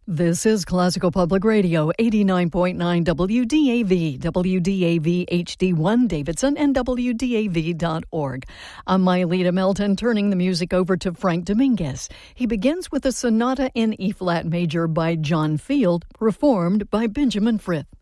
This is Classical Public Radio, 89.9 WDAV, WDAV HD1 Davidson, and WDAV.org. I'm Myleta Melton, turning the music over to Frank Dominguez. He begins with a sonata in E-flat major by John Field, performed by Benjamin Frith.